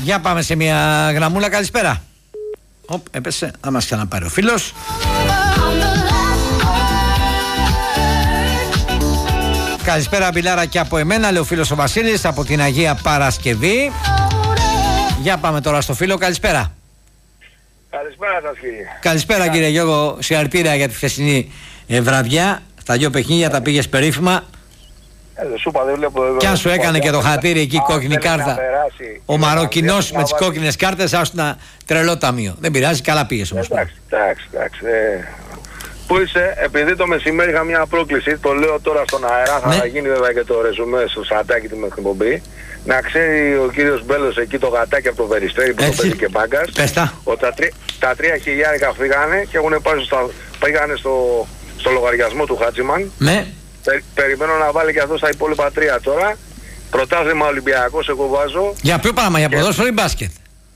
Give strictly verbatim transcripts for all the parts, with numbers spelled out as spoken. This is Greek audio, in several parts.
Για πάμε σε μια γραμμούλα. Καλησπέρα. Οπ, έπεσε. Θα μας ξαναπάρει ο φίλος. Καλησπέρα, Μπιλάρα, και από εμένα, λέει ο φίλος ο Βασίλης από την Αγία Παρασκευή. Για πάμε τώρα στο φίλο. Καλησπέρα. Καλησπέρα σας, κύριε. Καλησπέρα, κύριε Γιώργο. Συγχαρητήρια για τη χθεσινή ε, βραδιά. Τα δύο παιχνίδια τα πήγες περίφημα. Ε, σου είπα, δεν βλέπω εδώ. Κι αν σου έκανε και το χατήρι εκεί κόκκινη κάρτα, ο Μαροκινός με τις κόκκινες κάρτες, άσου ένα τρελό ταμείο. Δεν πειράζει, καλά πήγες όμως. Εντάξει, εντάξει, εντάξει. Ε, πού είσαι, επειδή το μεσημέρι είχα μια πρόκληση, το λέω τώρα στον αέρα, θα ναι. γίνει βέβαια και το ρεζουμέ στο σατάκι του με την εκπομπή. Να ξέρει ο κύριος Μπέλος εκεί το γατάκι από το Περιστέρι που το παίζει και μπάγκας, ότι τα, τρι, τα τρία χιλιάρικα φύγανε και έχουν πάει στο, πήγανε στο, στο λογαριασμό του Χάτζιμαν. Ναι. Πε, περιμένω να βάλει και αυτό στα υπόλοιπα τρία τώρα. Πρωτάθλημα Ολυμπιακός εγώ βάζω. Για ποιο πράγμα, για ποδόσφαιρο ή μπάσκετ?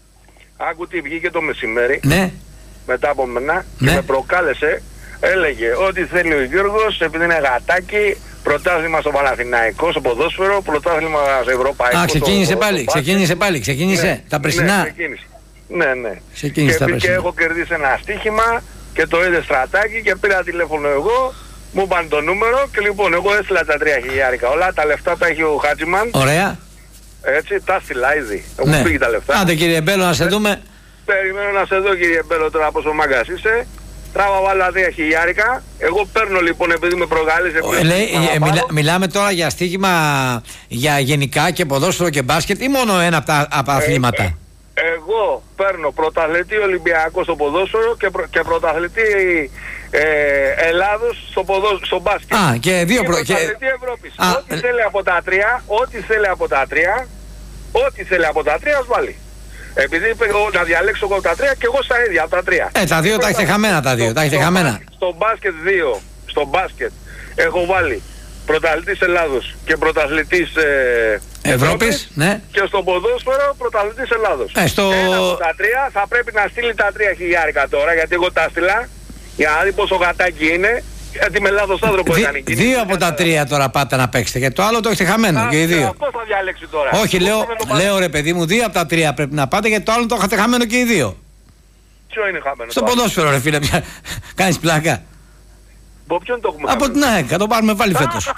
Άκου τι βγήκε το μεσημέρι, ναι. μετά από μένα, ναι. και με προκάλεσε. Έλεγε ότι θέλει ο Γιώργος, επειδή είναι γατάκι, πρωτάθλημα στο Παναθηναϊκό, στο ποδόσφαιρο, πρωτάθλημα στο Ευρωπαϊκό. Α, ξεκίνησε το, πάλι, το ξεκίνησε πάλι, ξεκίνησε ναι, τα πρεσινά. Ναι, ξεκίνησε. Ναι, ναι. Ξεκίνησε και, και έχω κερδίσει ένα στοίχημα και το είδε στρατάκι και πήρα τηλέφωνο εγώ, μου είπαν το νούμερο και λοιπόν εγώ έστειλα τα τρία χιλιάρικα. Όλα τα λεφτά τα έχει ο Χάτζιμαν. Ωραία. Έτσι, τα στείλα ήδη. Έχουν ναι. φύγει τα λεφτά. Άντε κύριε Μπέλο, να σε δούμε. Περιμένω να σε δω κύριε Μπέλο τώρα πόσο μάγκας είσαι. Τράβα βάλα δύο χιλιάρικα. Εγώ παίρνω λοιπόν επειδή με προκάλεσε. Ε, λέει, ε, μιλά, μιλάμε τώρα για στοίχημα για γενικά και ποδόσφαιρο και μπάσκετ ή μόνο ένα από τα, από τα αθλήματα? Ε, ε, εγώ παίρνω πρωταθλητή Ολυμπιακό στο ποδόσφαιρο και, προ, και πρωταθλητή ε, Ελλάδος στο, ποδόσφαιρο, στο μπάσκετ. Α, και δύο προ... και πρωταθλητή Ευρώπης. Α, ό,τι ε... θέλει από τα τρία, ό,τι θέλει από τα τρία, ό,τι θέλει από τα τρία, ας βάλει. Επειδή είπε να διαλέξω εγώ τα τρία και εγώ στα ίδια από τα τρία. Ε, τα δύο τα έχετε χαμένα τα δύο, τα έχετε χαμένα. Στο μπάσκετ δύο, στο μπάσκετ έχω βάλει πρωταθλητής Ελλάδος και πρωταθλητής ε, Ευρώπης, ναι. Και στο ποδόσφαιρο πρωταθλητής Ελλάδος. Ε, στο... Ένα από τα τρία θα πρέπει να στείλει τα τρία χιλιάρικα τώρα, γιατί εγώ τα στείλα, για να δει πόσο γατάκι είναι. Γιατί με λάθος άνθρωπο ήταν η κίνηση. Δύο από τα τρία τώρα πάτε να παίξετε. Και το άλλο το έχετε χαμένο. Α, και οι δύο. Πώς θα διαλέξει τώρα? Όχι, λέω, λέω ρε παιδί μου, δύο από τα τρία πρέπει να πάτε. Γιατί το άλλο το έχετε χαμένο και οι δύο. Ποιο είναι χαμένο? Στο ποδόσφαιρο, ρε φίλε. Κάνεις πλάκα. Από ποιον το έχουμε? Από την ΑΕΚ. Θα το πάρουμε πάλι φέτος.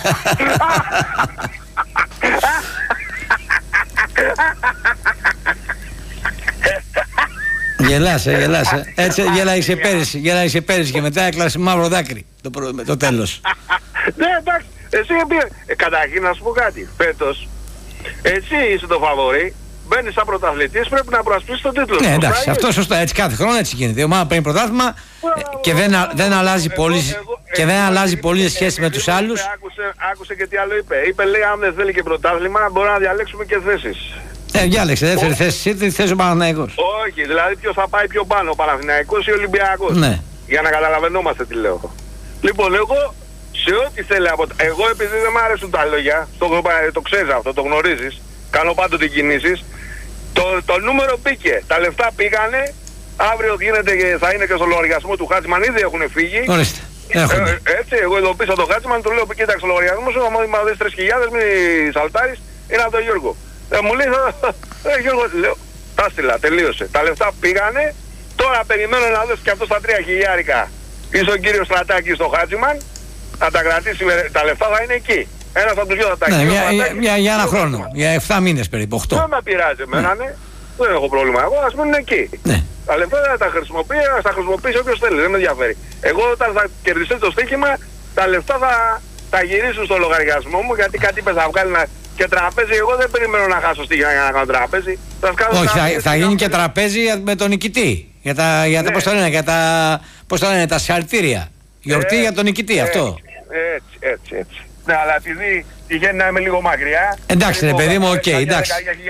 Γελάσε, γελάσε. Έτσι γέλαγε πέρυσι, γέλαγε πέρυσι και μετά έκλασε μαύρο δάκρυ το, προ... το τέλος. Ναι, εντάξει, εσύ ε, καταρχήν να σου πω κάτι. Φέτος, εσύ είσαι το φαβορί, μπαίνεις σαν πρωταθλητής, πρέπει να προασπίσεις τον τίτλο. Ναι, εντάξει, αυτό σωστά, έτσι κάθε χρόνο έτσι γίνεται. Η ομάδα παίρνει πρωτάθλημα και δεν, δεν αλλάζει πολύ και δεν αλλάζει πολύ σχέση με τους άλλους. Άκουσε και τι άλλο είπε. Είπε, λέει, αν δεν θέλει και πρωτάθλημα, μπορεί να διαλέξουμε και θέσεις. Ε, διάλεξε, δεύτερη θέση, ή θέση ο Παναθηναϊκός? Όχι, δηλαδή ποιος θα πάει πιο πάνω, ο Παναθηναϊκός ή ο Ολυμπιακός? Ναι. Για να καταλαβαίνόμαστε τι λέω. Λοιπόν, εγώ σε ό,τι θέλει από... Εγώ επειδή δεν μ' αρέσουν τα λόγια, το, το ξέρεις αυτό, το γνωρίζεις, κάνω πάντοτε κινήσεις, το, το νούμερο μπήκε, τα λεφτά πήγανε, αύριο γίνεται και θα είναι και στο λογαριασμό του Χάτζιμαν, ήδη έχουν φύγει. Ορίστε. Ε, έτσι, εγώ ειδοποίησα τον Χάτζιμαν, του λέω, κοίταξε ο λογαριασμός σου, άμα δεις τρεις χιλιάδες μη σαλτάρεις, είναι από τον Γιώργο. Ε, μου λέει, ε, Γιώργο, λέω, τα στείλα, τελείωσε. Τα λεφτά πήγανε, τώρα περιμένω να δώσει και αυτό στα τρία χιλιάρικα. Είσαι ο κύριος Στρατάκης στο Χάτζιμαν, να τα κρατήσει, τα λεφτά θα είναι εκεί. Ένας από τους δυο θα τα έχει. Ναι, για, για, για, για ένα χρόνο, χρόνο, για εφτά μήνες περίπου, οκτώ. Δεν με πειράζει εμένα, ναι. Δεν έχω πρόβλημα, εγώ ας μείνουν εκεί. Ναι. Τα λεφτά θα τα χρησιμοποιεί, θα τα χρησιμοποιήσει όποιος θέλει, δεν με ενδιαφέρει. Εγώ όταν θα κερδιστεί το στοίχημα, τα λεφτά θα, θα γυρίσουν στο λογαριασμό μου, γιατί κάτι είπε θα βγάλει να... Και τραπέζι, εγώ δεν περιμένω να χάσω στοίχημα για να κάνω τραπέζι. Θα όχι, θα, θα γίνει και τραπέζι με τον νικητή. Για τα, για ναι. τα, πώς το λένε, για τα, πώς το λένε, τα συγχαρητήρια. Γιορτή ε, για τον νικητή, έτσι, αυτό. Έτσι, έτσι, έτσι. Ναι, αλλά επειδή τυχαίνει να είμαι λίγο μακριά. Εντάξει, ρε παιδί μου, οκ, okay, εντάξει.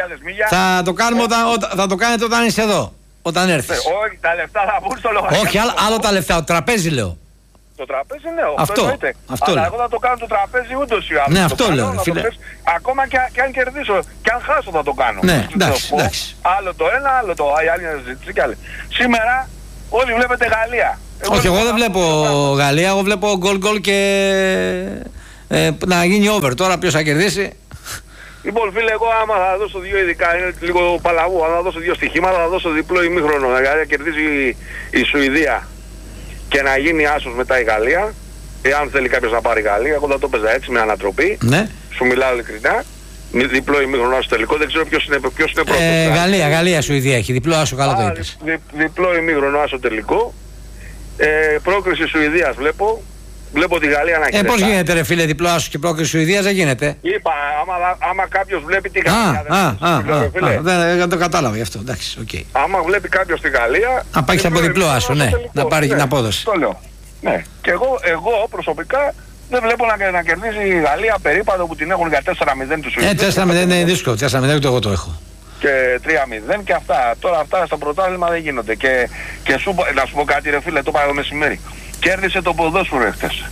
Θα το κάνουμε όταν, θα το κάνετε όταν είσαι εδώ. Όταν έρθεις. Ε, όχι, τα λεφτά θα βγουν στο λογαριασμό. Όχι, άλλο, άλλο τα λεφτά, το τραπέζι λέω. Το τραπέζι ναι, αυτό, αυτό, αυτό αλλά λέω. Εγώ θα το κάνω το τραπέζι ούτως ή άλλως. Ναι, αυτό κάνω, λέω, φίλε. Πες, ακόμα και, και αν κερδίσω, και αν χάσω θα το κάνω. Ναι, εντάξει, το εντάξει. Άλλο το ένα, άλλο το άλλο, άλλη να ζητήσει κι άλλη. Σήμερα όλοι βλέπετε Γαλλία. Εγώ όχι, εγώ δεν βλέπω Γαλλία, εγώ βλέπω γκολ γκολ και ε, να γίνει over. Τώρα ποιος θα κερδίσει. Λοιπόν, φίλε, εγώ άμα θα δώσω δύο ειδικά, είναι λίγο παλαβού, αν θα δώσω δύο στοιχήματα, θα δώσω διπλό ημίχρονο. Δηλαδή να κερδίσει η Σουηδία και να γίνει άσος μετά η Γαλλία. Εάν θέλει κάποιος να πάρει η Γαλλία, εγώ θα το παίζα έτσι με ανατροπή. Ναι. Σου μιλάω ειλικρινά. Διπλό ημίχρονο άσο τελικό, δεν ξέρω ποιος είναι, ποιος είναι πρώτος. Ε, Γαλλία, Γαλλία, Σουηδία έχει. Διπλό άσο, καλά το είπες. Δι, διπλό ημίχρονο άσο τελικό. Ε, πρόκριση Σουηδίας βλέπω. Βλέπω τη Γαλλία να έχει. Ε, πώς γίνεται ρε φίλε, διπλό άσο και πρόκριση Σουηδίας, δεν γίνεται. Είπα, άμα, άμα κάποιος βλέπει τη Γαλλία. Α, α, α, δεν το κατάλαβα γι' αυτό. Εντάξει, οκ. Άμα βλέπει κάποιος τη Γαλλία. Να πάει από διπλό άσο, ναι, να πάρει την απόδοση. Το λέω. Ναι. Και εγώ, εγώ προσωπικά δεν βλέπω να, να κερδίσει η Γαλλία περίπατο που την έχουν για τέσσερα μηδέν του Σουηδούς. Ε, τέσσερα μηδέν είναι δύσκολο. τέσσερα μηδέν ούτε εγώ το έχω. Και τρία μηδέν και αυτά. Τώρα αυτά στο πρωτάθλημα δεν γίνονται. Και, και σου, να σου πω κάτι ρε φίλε, το είπα το μεσημέρι. Κέρδισε το ποδόσφαιρο χτες.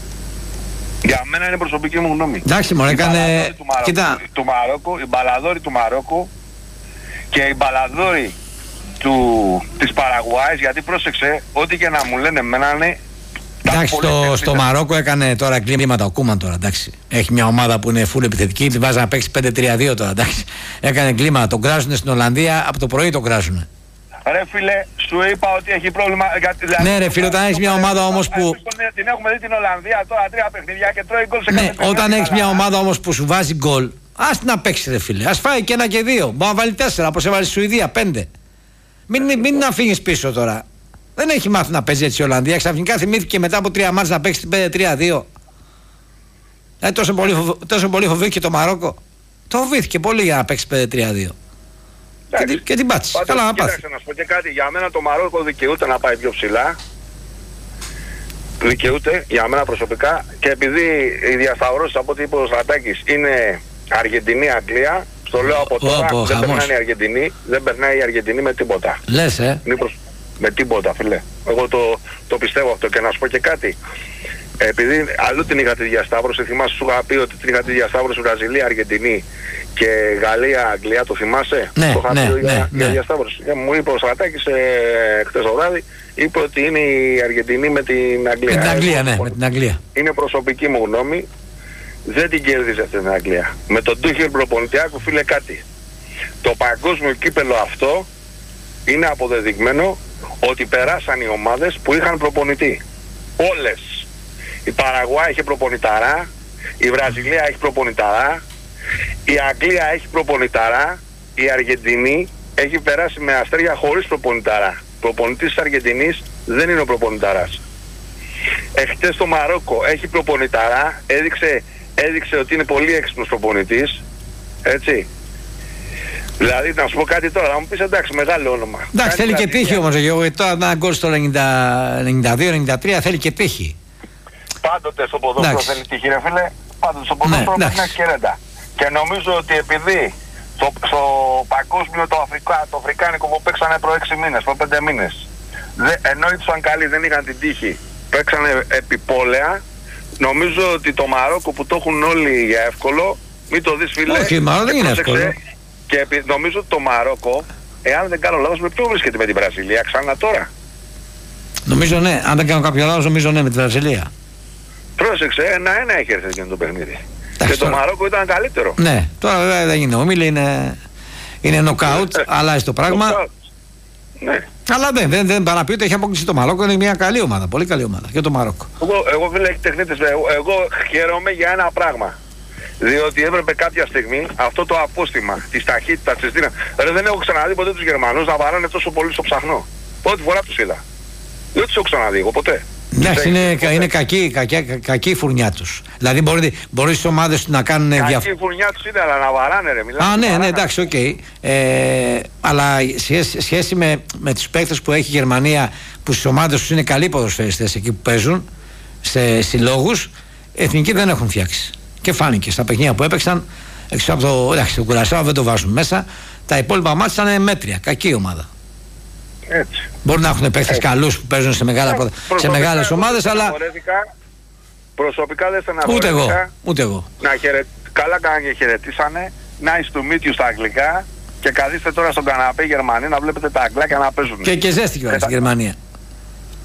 Για μένα είναι προσωπική μου γνώμη. Εντάξει, μωρέ, έκανε. Του Μαρόκου, Κοίτα. Του Μαρόκου, η μπαλαδόρη του Μαρόκου και η μπαλαδόρη του, της Παραγουάης, γιατί πρόσεξε, ό,τι και να μου λένε εμένα είναι. Εντάξει, στο, στο Μαρόκο έκανε τώρα εγκλήματα ο Κούμαν τώρα, εντάξει. Έχει μια ομάδα που είναι full επιθετική, τη βάζει να παίξει πέντε τρία δύο τώρα, εντάξει. Έκανε εγκλήματα, τον κράζουνε στην Ολλανδία, από το πρωί τον κράζουνε. Ρε φίλε, σου είπα ότι έχει πρόβλημα. Δηλαδή, ναι, ρε φίλε, όταν έχει μια ομάδα όμως που. Την έχουμε δει την Ολλανδία τώρα τρία παιχνίδια και τρώει γκολ σε κάθε παιχνίδι. Ναι, όταν έχει μια ομάδα όμως που σου βάζει γκολ, ας την να παίξει, ρε φίλε. Ας φάει και ένα και δύο. Μπορεί να βάλει τέσσερα, όπως έβαλε στη Σουηδία, πέντε. Μην, μην, μην αφήνει πίσω τώρα. Δεν έχει μάθει να παίζει έτσι η Ολλανδία. Ξαφνικά θυμήθηκε μετά από τρία μάτς να παίξει την πέντε τρία δύο. Ε, τόσο, πολύ, τόσο πολύ φοβήθηκε το Μαρόκο. Το φοβήθηκε πολύ για να παίξει πέντε τρία δύο. Και, την, και την πάτησε. Καλά να πάθει. Να σου πω και κάτι. Για μένα το Μαρόκο δικαιούται να πάει πιο ψηλά. Δικαιούται για μένα προσωπικά. Και επειδή οι διασταυρώσεις από ό,τι είπε ο Στρατάκης είναι Αργεντινή-Αγγλία, στο λέω από τώρα, oh, oh, δεν περνάει η Αργεντινή, δεν περνάει η Αργεντινή με τίποτα. Λες, ε. Προς... Με τίποτα, φίλε. Εγώ το, το πιστεύω αυτό. Και να σου πω και κάτι. Επειδή αλλού την είχα τη διασταύρωση, θυμάσαι, σου είχα πει ότι την είχα τη διασταύρωση Βραζιλία, Αργεντινή και Γαλλία, Αγγλία, το θυμάσαι? Ναι, το είχα ναι, πει ναι, για, ναι. για διασταύρωση. Και μου είπε ο Στρατάκης ε, χτες το βράδυ, είπε ότι είναι η Αργεντινή με την Αγγλία. Με την Αγγλία, ναι, με την Αγγλία. Είναι προσωπική μου γνώμη. Δεν την κέρδισε αυτή την Αγγλία. Με τον Τούχελ προπονητή, άκου φίλε κάτι. Το παγκόσμιο κύπελο αυτό είναι αποδεδειγμένο ότι περάσαν οι ομάδες που είχαν προπονητή. Όλες. Η Παραγουά έχει προπονηταρά, η Βραζιλία έχει προπονηταρά, η Αγγλία έχει προπονηταρά, η Αργεντινή έχει περάσει με αστέρια χωρίς προπονηταρά. Προπονητής της Αργεντινής δεν είναι ο προπονηταράς. Εχτες το Μαρόκο έχει προπονηταρά, έδειξε, έδειξε ότι είναι πολύ έξυπνος προπονητής, έτσι. Δηλαδή, να σου πω κάτι τώρα, να μου πεις εντάξει, μεγάλο όνομα. Εντάξει, θέλει και τύχη όμως, γιατί τώρα ένα γκολ στο ενενήντα δύο ενενήντα τρία θέλει και τύχη. Πάντοτε στο ποδόσφαιρο θέλει τύχη, ρε φίλε. Πάντοτε στο ποδόσφαιρο πρέπει να έχει και ρέντα. Και νομίζω ότι επειδή στο, στο παγκόσμιο το, Αφρικα, το Αφρικάνικο που παίξανε προ έξι μήνες, προ πέντε μήνες, δε, ενώ ήσαν καλοί, δεν είχαν την τύχη, παίξανε επιπόλαια, νομίζω ότι το Μαρόκο που το έχουν όλοι για εύκολο, μην το δεις φίλε. Όχι, μάλλον δεν είναι εύκολο. Και νομίζω ότι το Μαρόκο, εάν δεν κάνω λάθος, με ποιο βρίσκεται με την Βραζιλία ξανά τώρα? Νομίζω ναι, αν δεν κάνω κάποιο λάθος, νομίζω ναι με την Βραζιλία. Πρόσεξε, ένα-ένα έχει έρθει εκείνο το παιχνίδι. Και το Μαρόκο ήταν καλύτερο. Ναι, τώρα βέβαια δεν είναι όμιλη, είναι, είναι νοκάουτ, αλλάζει το πράγμα. Ναι. Αλλά δεν, δεν, δεν παραπεί ότι έχει αποκλείσει το Μαρόκο, είναι μια καλή ομάδα, πολύ καλή ομάδα και το Μαρόκο. Εγώ, εγώ φίλε τεχνίτες, εγώ, εγώ χαίρομαι για ένα πράγμα. Διότι έπρεπε κάποια στιγμή αυτό το απόστημα της ταχύτητας, της δύναμης. Ρε, δεν έχω ξαναδεί ποτέ τους Γερμανούς να βαράνε τόσο πολύ στο ψαχνό. Πρώτη φορά τους είδα. Δεν τους έχω ξαναδεί εγώ ποτέ. Εντάξει, είναι, είναι κακή, κακή, κακή η φουρνιά τους. Δηλαδή μπορεί, μπορεί στις ομάδες να κάνουν διαφορά. Κακή η φουρνιά τους είναι, αλλά να βαράνε ρε. Μιλάμε, Α, ναι, βαράνε. ναι, εντάξει, οκ. Okay. Ε, αλλά σχέση, σχέση με, με τους παίκτες που έχει η Γερμανία, που στις ομάδες τους είναι καλοί ποδοσφαιριστές εκεί που παίζουν, σε συλλόγους, εθνικοί δεν έχουν φτιάξει. Και φάνηκε στα παιχνίδια που έπαιξαν, έξω από το, εντάξει, το Κουρασάο δεν το βάζουν μέσα. Τα υπόλοιπα μάτια ήταν μέτρια, κακή ομάδα. Έτσι. Μπορεί να έχουν παίχτες καλούς που παίζουν σε, μεγάλα, yeah, σε μεγάλες ομάδες, αλλά προσωπικά δεν στεναχωρέθηκα. Ούτε εγώ, ούτε εγώ. Να χαιρε... Καλά κάνανε και χαιρετήσανε. Nice to meet you στα αγγλικά. Και καθίστε τώρα στον καναπέ Γερμανία να βλέπετε τα αγγλάκια να παίζουν. Και, και ζέστη κιόλας στη Γερμανία.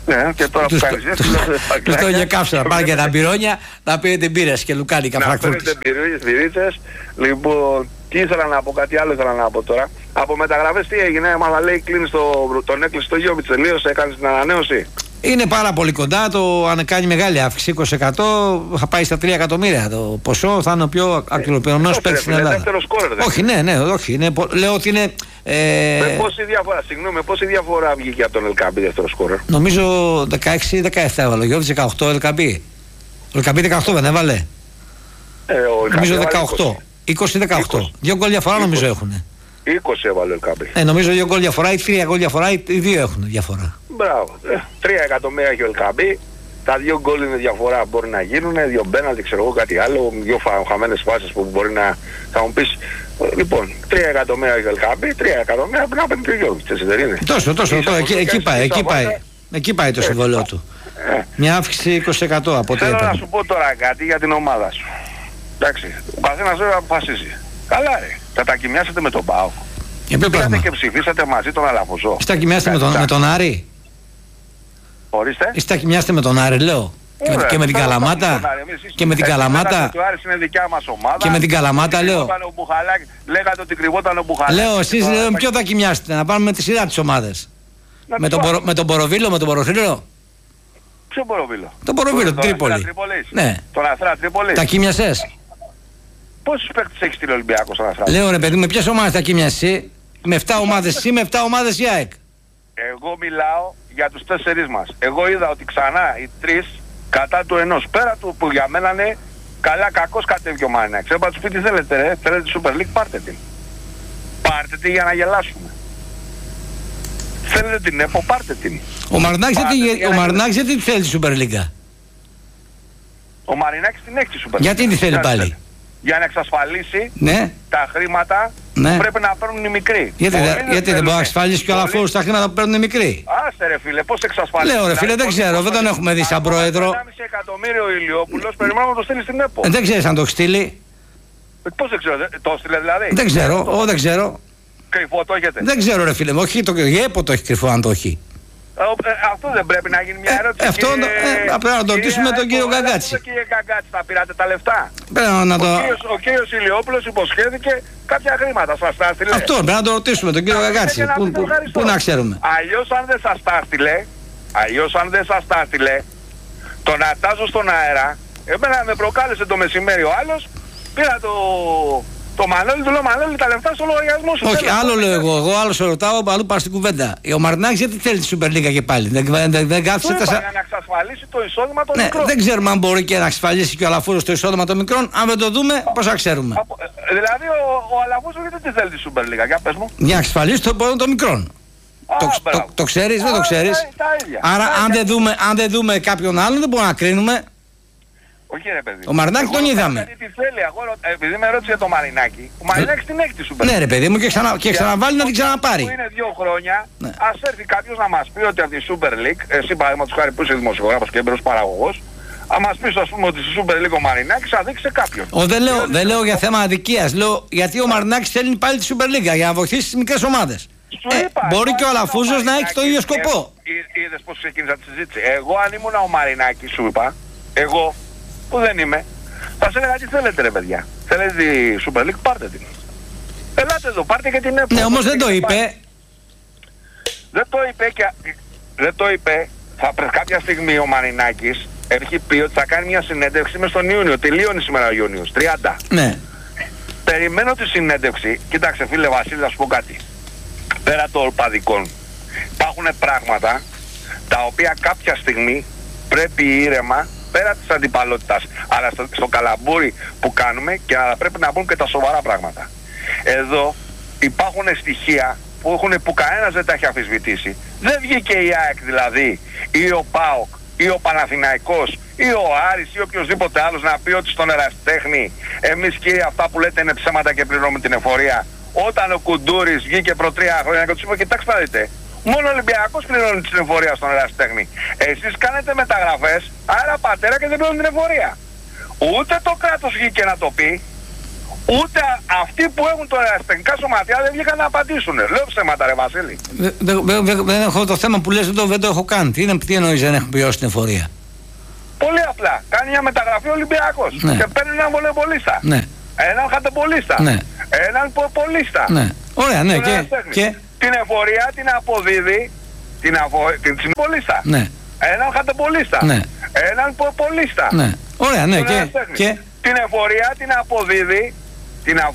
Ναι, και τώρα που κάνεις έτσι... Τους το είχε κάψω να πάνε και τα μπυρόνια, να πήρετε μπύρες και λουκάνικα φραγκφούρτης. Να πήρετε μπυρίτσες. Λοιπόν, τι ήθελα να πω, κάτι άλλο ήθελα να πω τώρα. Από μεταγραφές τι έγινε, μα λέει κλείνει τον έκλεισε το Γιώβιτς, τελείωσε, έκανες την ανανέωση. Είναι πάρα πολύ κοντά, το αν κάνει μεγάλη αύξηση, είκοσι τοις εκατό θα πάει στα τρία εκατομμύρια το ποσό, θα είναι ο πιο ακτινοπυρωμένος παίκτης στην Ελλάδα. Δεύτερο σκόρερ, όχι, ναι, ναι, όχι, είναι, λέω ότι είναι... Ε... Με πόση διαφορά, συγγνώμη, με πόση διαφορά βγήκε από τον Ελκαμπή δεύτερο σκόρερ. Νομίζω δεκαέξι δεκαεπτά έβαλε, ο Γιώβιτς δεκαοκτώ Ελκαμπή. Ο Ελκαμπή δεκαοκτώ δεν έβαλε. Ε, ο νομίζω δεκαοκτώ, είκοσι δεκαοκτώ. Δύο γκολ διαφορά νομίζω έχουν. είκοσι έβαλε ο Ελκαμπή. Ε, νομίζω δύο γκολ διαφορά ή τρία γκολ διαφορά ή δύο έχουν διαφορά. Μπράβο. Ε, τρία εκατομμύρια έχει ο Ελκαμπή. Τα δύο γκολ είναι διαφορά, μπορεί να γίνουν, δύο μπέναλτι, ξέρω εγώ κάτι άλλο, δύο χαμένες φάσεις που μπορεί να θα μου πεις. Λοιπόν, τρία εκατομμύρια έχει ο Ελκαμπή, τρία εκατομμύρια πρέπει να παίρνει και ο Γιώργης, έτσι δεν είναι. Τόσο, τόσο, τόσο εκεί, εκεί πάει, εκεί πάει. Εκεί πάει το συμβολό του. Ε. Μια αύξηση είκοσι τοις εκατό από ό,τι Θέλω να σου πω τώρα κάτι για την ομάδα σου. Εντάξει, ο καθένας βέβαια αποφασίζει. Καλά ρε, θα τα κοιμιάσετε με τον ΠΑΟΚ. Πήγατε και ψηφίσατε μαζί τον Αλαφουζό. Είστε τα κοιμιάσετε με τον, με τον Άρη. Ορίστε. Είστε τα κοιμιάσετε με τον Άρη, λέω. Και, Ωραία, με, και με την Καλαμάτα. Και με την Καλαμάτα. Και με την Καλαμάτα, λέω. Λέγατε ότι κρυβόταν ο Μπουχαλάκης. Λέω, εσείς λέω, ποιο θα κοιμιάσετε, να πάμε με τη σειρά τις ομάδες. Με τον, πορο, με τον Ποροβίλο, με τον Ποροφίλο. Ποιο Ποροβίλο? Τον Ποροβίλο, την Τρίπολη. Ναι. Τον Αστρά Τρίπολη. Τα κοιμιασες. Πόσους παίκτες έχει στείλει ο Ολυμπιακός στον Αστρά? Λέω ρε παιδί, με ποιες ομάδες τα κοιμιασες? Με επτά ομάδες εσύ, με επτά ομάδες η ΑΕΚ. Εγώ μιλάω για τους τέσσερις μας. Εγώ είδα ότι ξανά οι τρεις κατά του ενός. Πέρα του που για μένα είναι καλά κακός κατέβηκε ο Μαρινάκης. Έπα τους πει τι θέλετε ρε, θέλετε τη Super League, πάρτε την. Πάρτε την για να γελάσουμε. Θέλετε την ΕΠΟ, πάρτε την. Ο Μαρινάκης γιατί θέλει τη Super League? Ο Μαρινάκης την έχει τη Super League. Γιατί τη θέλει πάλι? Για να εξασφαλίσει ναι. τα χρήματα ναι. που πρέπει να παίρνουν οι μικροί. Γιατί, δε, γιατί δεν μπορεί να εξασφαλίσει και ο Αλαφούρος τα χρήματα που παίρνουν οι μικροί? Άσε ρε φίλε, πώς εξασφαλίσει? Λέω ρε φίλε, δεν ξέρω, δεν τον έχουμε δει σαν πρόεδρο. ενάμιση εκατομμύριο Ηλιόπουλος, περιμένουμε να το στείλει στην ΕΠΟ. Ε, δεν ξέρεις αν το έχει στείλει. Πώς δεν ξέρω, το στείλε δηλαδή? Δεν ξέρω, εγώ δεν ξέρω. Κρυφό το έχετε? Δεν ξέρω ρε φίλε, όχι το ΕΠΟ το έχει κρυφό αν το έχει. Ε, αυτό δεν πρέπει να γίνει μια ερώτηση? Ε, αυτό κύριε, ε, πρέπει να το ρωτήσουμε τον κύριο Γκαγκάτση. Κύριε Γκαγκάτση, θα πήρατε τα λεφτά? Πρέπει να το... Ο κύριος, ο κύριος Ηλιόπουλος υποσχέθηκε κάποια χρήματα, σας τα έστειλε? Αυτό πρέπει να το ρωτήσουμε τον κύριο Γκαγκάτση. Πού, πού, πού να ξέρουμε? Αλλιώς αν δεν σας τα έστειλε, αλλιώς αν δεν σας τα έστειλε, τον ατάζω στον αέρα, εμένα με προκάλεσε το μεσημέρι ο άλλος, πήρα το... Το Μανώλη, του λέω Μανώλη, τα λεφτά στο λογαριασμό σου. Όχι, άλλο λέω εγώ. Εγώ άλλο σε ρωτάω, αλλού πάω στην κουβέντα. Ο Μαρινάκης γιατί θέλει τη Super League και πάλι? Δεν, δεν, δεν κάθισε τα... Για να εξασφαλίσει το εισόδημα των ναι, μικρών. Δεν ξέρουμε αν μπορεί και να εξασφαλίσει και ο Αλαφούρος το εισόδημα των μικρών. Αν δεν το δούμε, πώς θα ξέρουμε? Από, δηλαδή ο, ο Αλαφούρος γιατί τι θέλει τη Super League, για πες μου? Για να εξασφαλίσει το εισόδημα των μικρών. Α, το, το, το, το ξέρεις, δεν το ξέρεις? Άρα αν δεν, δούμε, αν δεν δούμε κάποιον άλλον, δεν μπορούμε να κρίνουμε. Όχι ρε παιδί. Ο Μαρινάκη τον είδαμε. Τι θέλει, αγώρο, επειδή με ρώτησε το Μαρινάκη, ο Μαρινάκης την έχει τη Super League. Ναι ρε παιδί μου και, ξανα, και ξαναβάλει να την ξαναπάρει. Που είναι δύο χρόνια, ναι. Ας έρθει κάποιος να μας πει ότι από τη Super League, εσύ παραδείγματος χάρη που είσαι δημοσιογράφος και έμπειρος παραγωγός, αν μας πεις ας πούμε ότι στη Super League ο Μαρινάκης θα δείξει σε κάποιον. Ο, δεν λέω, δεν λέω για θέμα αδικίας, λέω γιατί ο Μαρινάκης θέλει πάλι τη Super League για να βοηθήσει τις μικρές ομάδες. Ε, είπα, μπορεί και ο Αλαφούζος να έχει το ίδιο σκοπό. Είδες πώς ξεκίνησα τη συζήτηση? Εγώ αν ήμουν ο Μαρινάκης σου είπα, εγώ που δεν είμαι, θα σε έλεγα τι θέλετε ρε παιδιά. Θέλετε τη Super League, πάρτε την. Ελάτε εδώ, πάρτε και την ΕΠΟ. Ναι, όμως δεν το είπε. Δεν το είπε και... Δεν το είπε. Θα πρέπει κάποια στιγμή ο Μαρινάκης έχει πει ότι θα κάνει μια συνέντευξη μες τον Ιούνιο. Τελείωνει σήμερα ο Ιούνιος, τριάντα. Ναι. Περιμένω τη συνέντευξη. Κοίταξε φίλε Βασίλη, θα σου πω κάτι. Πέρα των παδικών υπάρχουν πράγματα τα οποία κάποια στιγμή πρέπει ήρεμα, πέρα της αντιπαλότητας, αλλά στο, στο καλαμπούρι που κάνουμε, και αλλά πρέπει να μπουν και τα σοβαρά πράγματα. Εδώ υπάρχουν στοιχεία που, έχουν, που κανένας δεν τα έχει αμφισβητήσει. Δεν βγήκε η ΑΕΚ δηλαδή, ή ο ΠΑΟΚ, ή ο Παναθηναϊκός, ή ο Άρης, ή οποιοδήποτε άλλος να πει ότι στον Ερασιτέχνη εμείς κύριε αυτά που λέτε είναι ψέματα και πληρώνουμε την εφορία. Όταν ο Κουντούρης βγήκε προ τρία χρόνια και τους είπε κοιτάξτε να δείτε, μόνο ο Ολυμπιακός πληρώνει την εφορία στον Ερασιτέχνη. Εσείς κάνετε μεταγραφές, άρα πατέρα, και δεν πληρώνουν την εφορία. Ούτε το κράτος βγήκε να το πει, Ούτε αυτοί που έχουν τα ερασιτεχνικά σωματεία δεν βγήκαν να απαντήσουν. Λέω ψέματα, ρε Βασίλη. Δεν έχω το θέμα που λες, δεν το έχω κάνει. Τι εννοείς δεν έχω πληρώσει την εφορία? Πολύ απλά. Κάνει μια μεταγραφή ο Ολυμπιακός. Ναι. Και παίρνει έναν βολεμπολίστα. Ναι. Έναν χατεμπολίστα. Ναι. Έναν ποπολίστα. Ναι. Ωραία, ναι. Και, και... Την εφορία την αποδίδει την, απο... την συμπολίστα. Ναι. Έναν χατεμπολίστα. Ναι. Έναν ποπολίστα. Ναι. Ωραία, ναι. Και, και... Την εφορία την αποδίδει την,